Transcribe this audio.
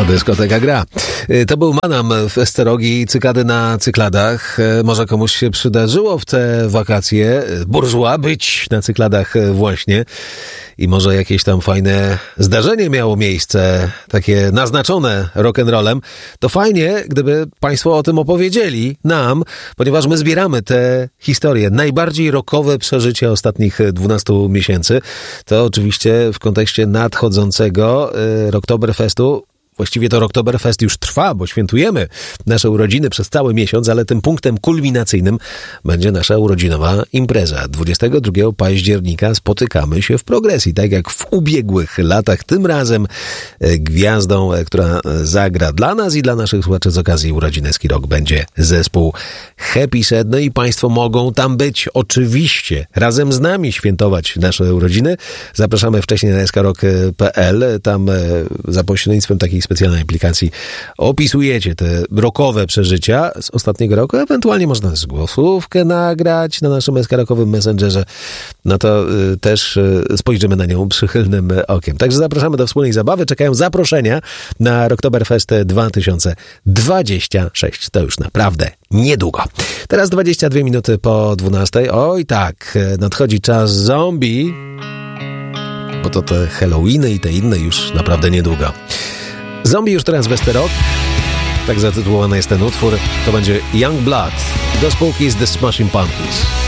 Dyskoteka gra. To był Manam w Esterogi, cykady na cykladach. Może komuś się przydarzyło w te wakacje burżua być na cykladach właśnie i może jakieś tam fajne zdarzenie miało miejsce, takie naznaczone rock'n'rollem. To fajnie, gdyby państwo o tym opowiedzieli nam, ponieważ my zbieramy te historie, najbardziej rockowe przeżycia ostatnich 12 miesięcy. To oczywiście w kontekście nadchodzącego Rocktoberfestu. Właściwie to Rocktoberfest już trwa, bo świętujemy nasze urodziny przez cały miesiąc, ale tym punktem kulminacyjnym będzie nasza urodzinowa impreza. 22 października spotykamy się w Progresji, tak jak w ubiegłych latach. Tym razem gwiazdą, która zagra dla nas i dla naszych słuchaczy z okazji urodzin Ski Rock, będzie zespół Happy Sad. No i państwo mogą tam być oczywiście razem z nami świętować nasze urodziny. Zapraszamy wcześniej na skrok.pl. Tam za pośrednictwem takiej specjalnej aplikacji opisujecie te rockowe przeżycia z ostatniego roku. Ewentualnie można też głosówkę nagrać na naszym SK-Rockowym Messengerze. No to też spojrzymy na nią przychylnym okiem. Także zapraszamy do wspólnej zabawy. Czekają zaproszenia na Rocktoberfest 2026. To już naprawdę niedługo. Teraz 22 minuty po 12. Oj tak, nadchodzi czas zombie, bo to te Halloweeny i te inne już naprawdę niedługo. Zombie już teraz w Esterock. Tak zatytułowany jest ten utwór. To będzie Young Blood, The Spookies, The Smashing Pumpkins.